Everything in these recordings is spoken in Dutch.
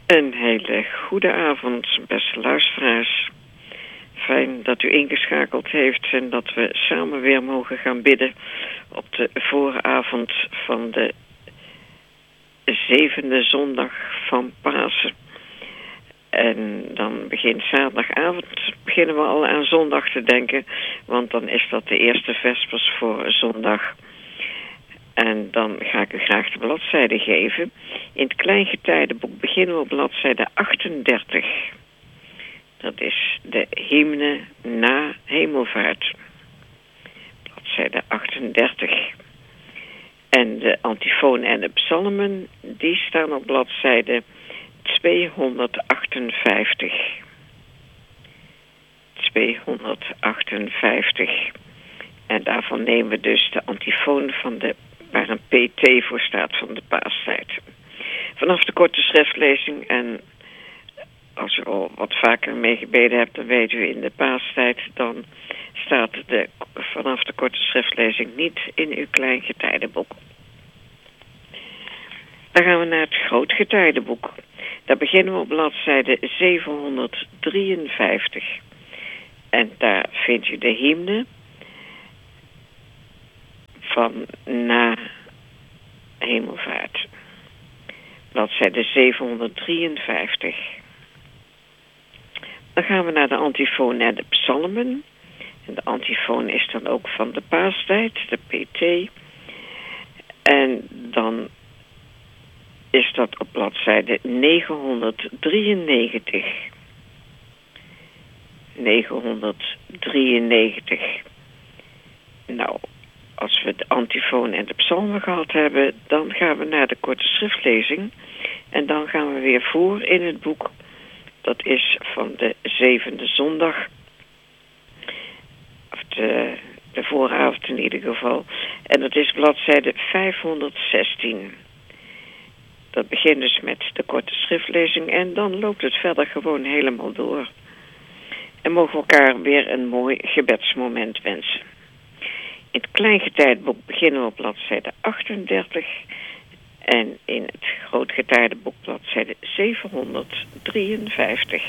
Een hele goede avond, beste luisteraars. Fijn dat u ingeschakeld heeft en dat we samen weer mogen gaan bidden op de vooravond van de 7e zondag van Pasen. En dan begint zaterdagavond, beginnen we al aan zondag te denken, want dan is dat de eerste vespers voor zondag. En dan ga ik u graag de bladzijde geven. In het Kleingetijdenboek beginnen we op bladzijde 38. Dat is de hymne na hemelvaart. Bladzijde 38. En de antifoon en de psalmen, die staan op bladzijde 258. 258. En daarvan nemen we dus de antifoon van waar een PT voor staat van de paastijd. Vanaf de korte schriftlezing, en als u al wat vaker meegebeden hebt, dan weet u in de paastijd, dan staat vanaf de korte schriftlezing niet in uw Kleingetijdenboek. Dan gaan we naar het Grootgetijdenboek. Daar beginnen we op bladzijde 753. En daar vindt u de hymne van na hemelvaart. Bladzijde 753. Dan gaan we naar de antifoon en de psalmen. En de antifoon is dan ook van de paastijd, de PT. En dan is dat op bladzijde 993. 993. Nou, als we de antifoon en de psalmen gehad hebben, dan gaan we naar de korte schriftlezing. En dan gaan we weer voor in het boek. Dat is van de 7e zondag. Of de vooravond in ieder geval. En dat is bladzijde 516. Dat begint dus met de korte schriftlezing. En dan loopt het verder gewoon helemaal door. En mogen we elkaar weer een mooi gebedsmoment wensen. In het Kleingetijdenboek beginnen we op bladzijde 38. En in het Grootgetijdenboek bladzijde 753.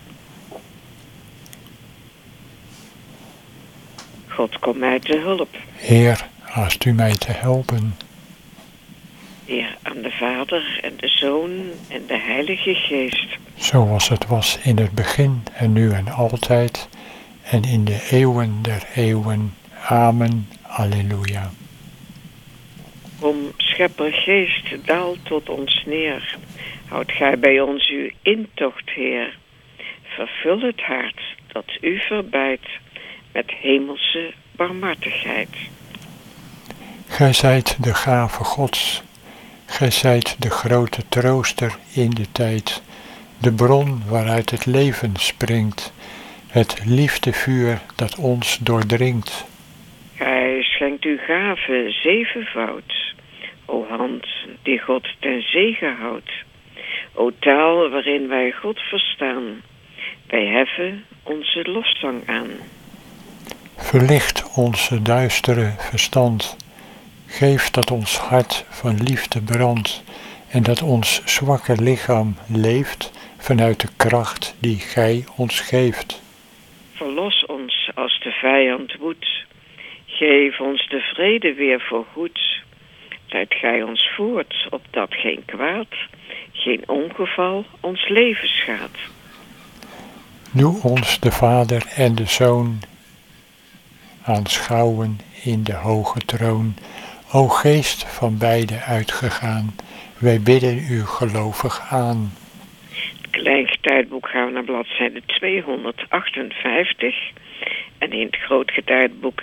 God, kom mij te hulp. Heer, haast u mij te helpen. Heer, aan de Vader en de Zoon en de Heilige Geest. Zoals het was in het begin en nu en altijd en in de eeuwen der eeuwen. Amen. Alleluia. Kom, Schepper Geest, daal tot ons neer. Houd gij bij ons uw intocht, Heer. Vervul het hart dat u verbijt met hemelse barmhartigheid. Gij zijt de gave Gods. Gij zijt de grote trooster in de tijd. De bron waaruit het leven springt. Het liefdevuur dat ons doordringt. Gij schenkt uw gave zevenvoud, o hand die God ten zegen houdt. O taal waarin wij God verstaan, wij heffen onze lofzang aan. Verlicht onze duistere verstand. Geef dat ons hart van liefde brandt en dat ons zwakke lichaam leeft vanuit de kracht die gij ons geeft. Verlos ons als de vijand woedt. Geef ons de vrede weer voorgoed. Leid gij ons voort, opdat geen kwaad, geen ongeval ons leven schaadt. Doe ons de Vader en de Zoon aanschouwen in de hoge troon. O Geest van beide uitgegaan, wij bidden u gelovig aan. Het Kleingetijdenboek gaan we naar bladzijde 258 en in het Grootgetijdenboek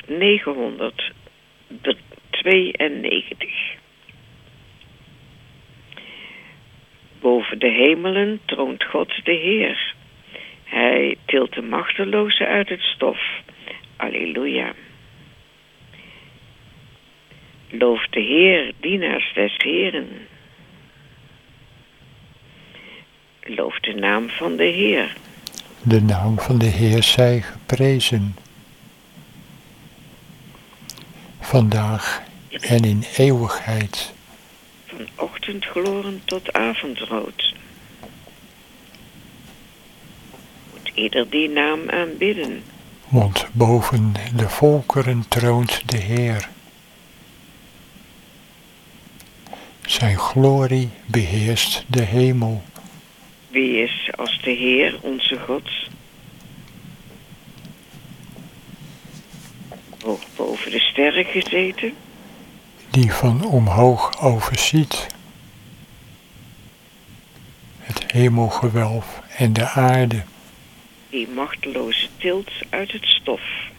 992. Boven de hemelen troont God de Heer. Hij tilt de machtelozen uit het stof. Alleluia. Loof de Heer, dienaars des Heeren. Loof de naam van de Heer. De naam van de Heer zij geprezen. Vandaag en in eeuwigheid. Van ochtendgloren tot avondrood. ieder die naam aanbidden. Want boven de volkeren troont de Heer. Zijn glorie beheerst de hemel. Wie is als de Heer onze God? Hoog boven de sterren gezeten. Die van omhoog overziet het hemelgewelf en de aarde. Die machteloos tilt uit het stof.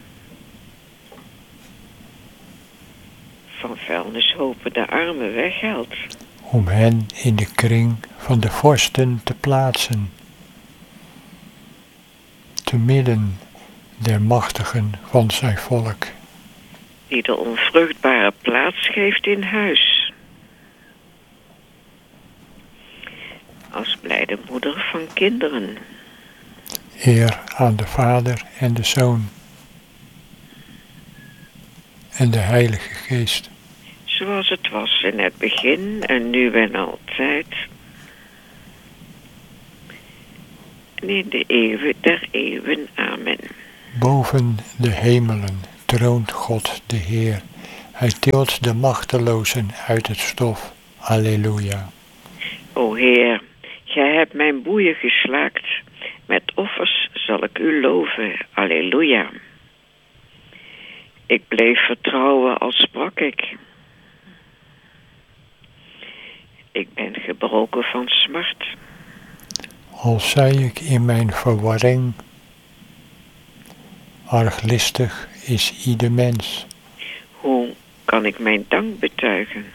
Van vuilnishopen de armen weghaalt. Om hen in de kring van de vorsten te plaatsen. Te midden der machtigen van zijn volk. Die de onvruchtbare plaats geeft in huis. Als blijde moeder van kinderen. Eer aan de Vader en de Zoon. En de Heilige Geest. Zoals het was in het begin en nu en altijd. En in de eeuwen der eeuwen. Amen. Boven de hemelen troont God de Heer. Hij tilt de machtelozen uit het stof. Alleluia. O Heer, gij hebt mijn boeien geslaakt. Met offers zal ik u loven. Alleluia. Ik bleef vertrouwen als sprak ik. Ik ben gebroken van smart. Al zei ik in mijn verwarring, arglistig is ieder mens. Hoe kan ik mijn dank betuigen?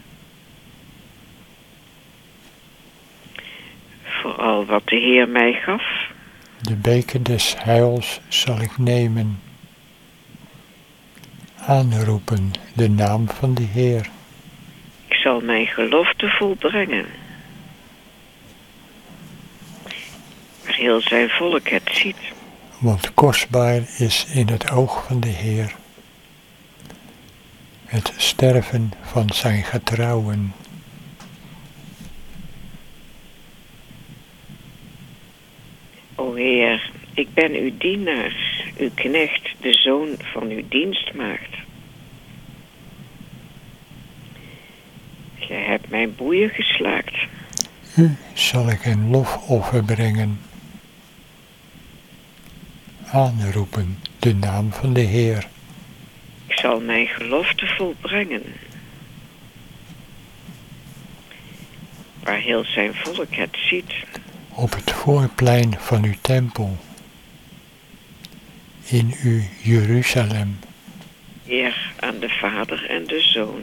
Voor al wat de Heer mij gaf. De beker des heils zal ik nemen. Aanroepen de naam van de Heer. Ik zal mijn gelofte volbrengen. Waar heel zijn volk het ziet. Want kostbaar is in het oog van de Heer het sterven van zijn getrouwen. O Heer, ik ben uw dienaar, uw knecht, de zoon van uw dienstmaagd. Gij hebt mijn boeien geslaakt. U zal ik een lofoffer brengen. Aanroepen de naam van de Heer. Ik zal mijn gelofte volbrengen. Waar heel zijn volk het ziet. Op het voorplein van uw tempel. In uw Jeruzalem. Eer aan de Vader en de Zoon.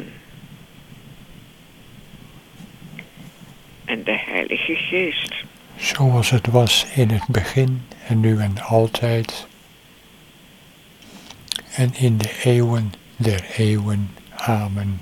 En de Heilige Geest. Zoals het was in het begin en nu en altijd. En in de eeuwen der eeuwen. Amen.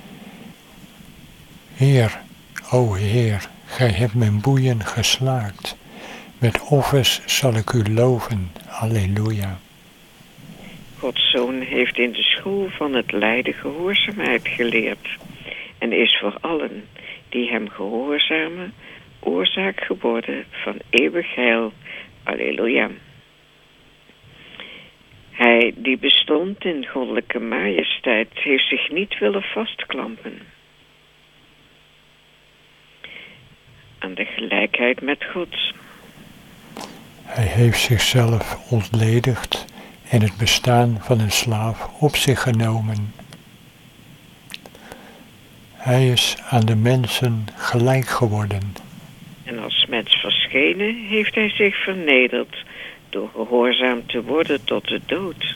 Heer, o Heer, gij hebt mijn boeien geslaakt. Met offers zal ik u loven. Alleluia. Gods Zoon heeft in de school van het lijden gehoorzaamheid geleerd. En is voor allen die hem gehoorzamen oorzaak geworden van eeuwig heil. Alleluia. Hij die bestond in goddelijke majesteit heeft zich niet willen vastklampen aan de gelijkheid met God. Hij heeft zichzelf ontledigd en het bestaan van een slaaf op zich genomen. Hij is aan de mensen gelijk geworden. En als mens verschenen heeft hij zich vernederd door gehoorzaam te worden tot de dood.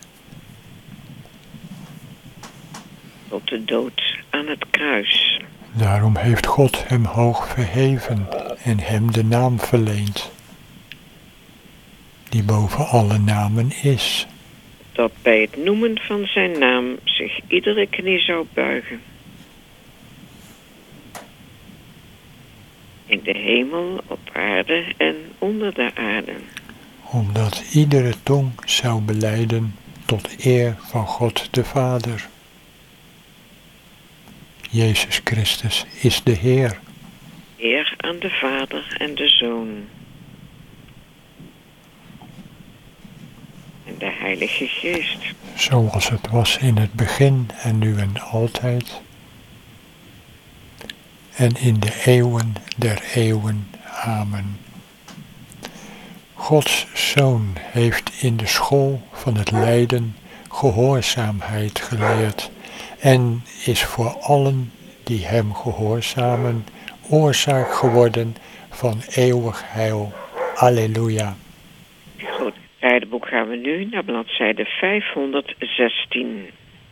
Tot de dood aan het kruis. Daarom heeft God hem hoog verheven en hem de naam verleend, die boven alle namen is. Dat bij het noemen van zijn naam zich iedere knie zou buigen. In de hemel, op aarde en onder de aarde. Omdat iedere tong zou belijden tot eer van God de Vader. Jezus Christus is de Heer. Eer aan de Vader en de Zoon. de Heilige Geest. Zoals het was in het begin en nu en altijd. En in de eeuwen der eeuwen. Amen. Gods Zoon heeft in de school van het lijden gehoorzaamheid geleerd en is voor allen die hem gehoorzamen oorzaak geworden van eeuwig heil. Alleluia. Goed, Rijdenboek gaan we nu naar bladzijde 516.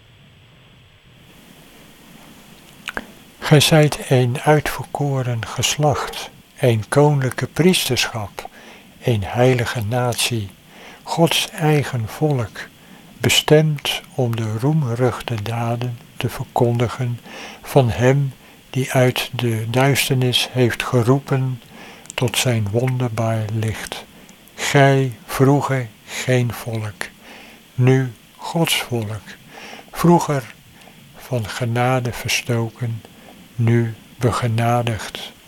Gij zijt een uitverkoren geslacht, een koninklijke priesterschap, een heilige natie, Gods eigen volk, bestemd om de roemruchte daden te verkondigen van hem die uit de duisternis heeft geroepen tot zijn wonderbaar licht. Gij vroeger geen volk, nu Gods volk, vroeger van genade verstoken, nu begenadigd